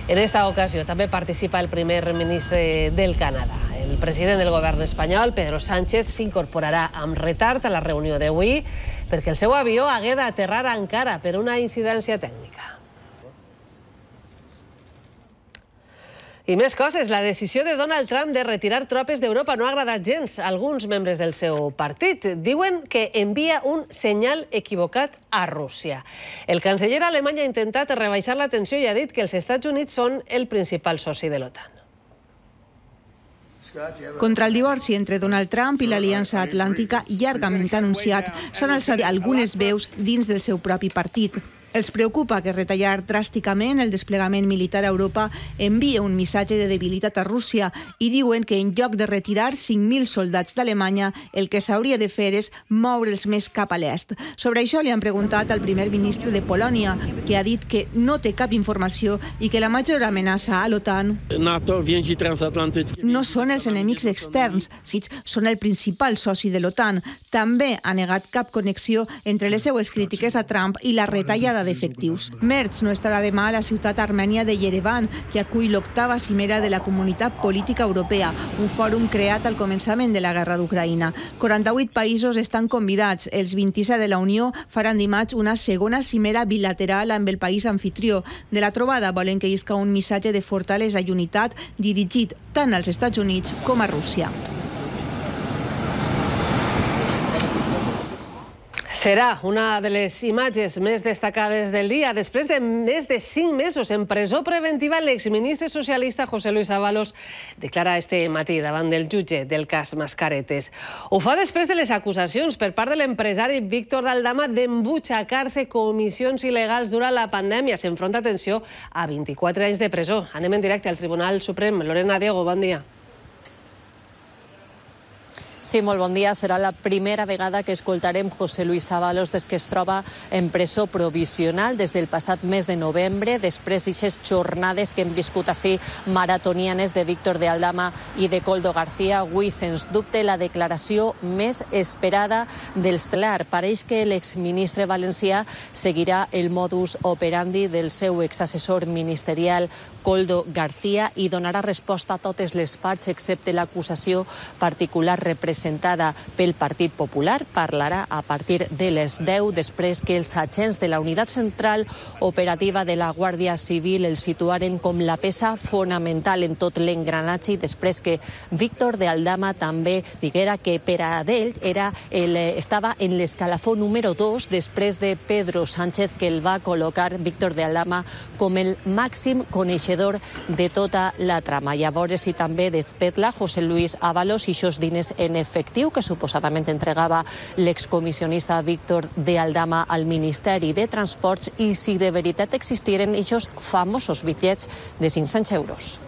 En esta ocasió també participa el primer ministre del Canadà. El president del govern espanyol, Pedro Sánchez, s'incorporarà amb retard a la reunió d'avui perquè el seu avió hagué d'aterrar a Ankara per una incidència tècnica. I més coses. La decisió de Donald Trump de retirar tropes d'Europa no ha agradat gens a alguns membres del seu partit. Diuen que envia un senyal equivocat a Rússia. El canceller alemany ha intentat rebaixar la tensió i ha dit que els Estats Units són el principal soci de l'OTAN. Contra el divorci entre Donald Trump i l'Aliança Atlàntica, llargament anunciat, s'han alçat algunes veus dins del seu propi partit. Els preocupa que retallar dràsticament el desplegament militar a Europa envia un missatge de debilitat a Rússia i diuen que en lloc de retirar 5.000 soldats d'Alemanya, el que s'hauria de fer és moure'ls més cap a l'est. Sobre això li han preguntat al primer ministre de Polònia, que ha dit que no té cap informació i que la major amenaça a l'OTAN no són els enemics externs, són el principal soci de l'OTAN. També ha negat cap connexió entre les seues crítiques a Trump i la retallada d'efectius. Merz no estarà demà a la ciutat armènia de Yerevan, que acull l'8ª cimera de la Comunitat Política Europea, un fòrum creat al començament de la guerra d'Ucraïna. 48 països estan convidats. Els 27 de la Unió faran dimarts una segona cimera bilateral amb el país anfitrió. De la trobada volen que isca un missatge de fortalesa i unitat dirigit tant als Estats Units com a Rússia. Serà una de les imatges més destacades del dia. Després de més de 5 mesos en presó preventiva, l'exministre socialista José Luis Ábalos declara este matí davant del jutge del cas Mascaretes. Ho fa després de les acusacions per part de l'empresari Víctor Daldama d'embutxacar-se comissions il·legals durant la pandèmia. S'enfronta, atenció, a 24 anys de presó. Anem en directe al Tribunal Suprem. Lorena Diego, bon dia. Sí, molt bon dia. Serà la primera vegada que escoltarem José Luis Ábalos des que es troba en presó provisional des del passat mes de novembre, després d'aquestes jornades que hem viscut així maratonianes de Víctor de Aldama i de Koldo García. Avui, sens dubte, la declaració més esperada del estelar. Pareix que l'exministre valencià seguirà el modus operandi del seu exassessor ministerial Koldo García i donarà resposta a totes les parts excepte l'acusació particular representada pel Partit Popular. Parlarà a partir de les 10 després que els agents de la Unitat Central Operativa de la Guàrdia Civil el situaren com la peça fonamental en tot l'engranatge i després que Víctor de Aldama també diguera que per a ell estava en l'escalafó número 2 després de Pedro Sánchez, que el va col·locar Víctor de Aldama com el màxim coneixedor de tota la trama. Llavors, i també d'espetla José Luis Ábalos i aquests diners en efectiu que suposadament entregava l'excomissionista Víctor de Aldama al Ministeri de Transports i si de veritat existiren aquests famosos bitllets de 500 euros.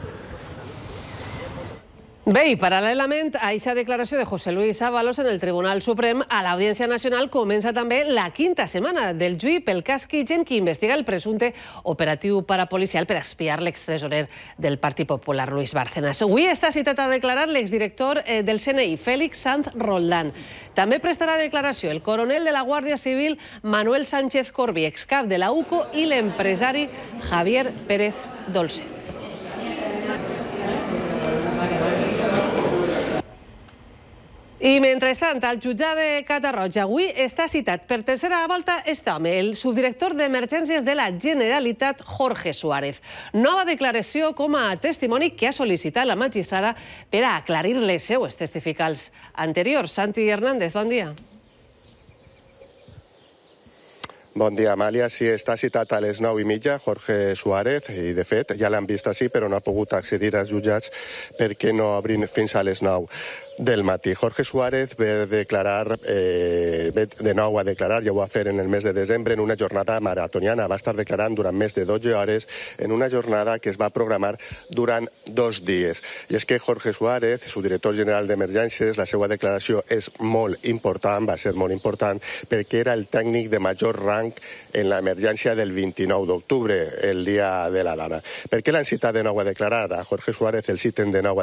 Bé, i paral·lelament a aquesta declaració de José Luis Ábalos en el Tribunal Suprem, a l'Audiència Nacional comença també la 5a setmana del juí pel cas Kitchen, que investiga el presumpte operatiu parapolicial per espiar l'extresorer del Partit Popular, Luis Bárcenas. Avui està citat a declarar l'exdirector del CNI, Félix Sanz Roldán. També prestarà declaració el coronel de la Guàrdia Civil, Manuel Sánchez Corbí, excap de la UCO, i l'empresari Javier Pérez Dolce. I mentrestant, al jutjat de Catarroja avui està citat per tercera volta este home, el subdirector d'Emergències de la Generalitat, Jorge Suárez. Nova declaració com a testimoni que ha sol·licitat la magistrada per a aclarir les seues testificals anteriors. Santi Hernández, bon dia. Bon dia, Amàlia. Sí, està citat a les 9:30, Jorge Suárez, i de fet ja l'han vist així, però no ha pogut accedir als jutjats perquè no obrin fins a les 9 del matí. Jorge Suárez ve de nou a declarar, ja ho va fer en el mes de desembre, en una jornada maratoniana. Va estar declarant durant més de 12 hores en una jornada que es va programar durant 2 dies. I és que Jorge Suárez, subdirector general d'Emergències, la seva declaració és molt important, va ser molt important, perquè era el tècnic de major rang en l'emergència del 29 d'octubre, el dia de la Dana. Per què l'han citat de nou a declarar? A Jorge Suárez el citen de nou a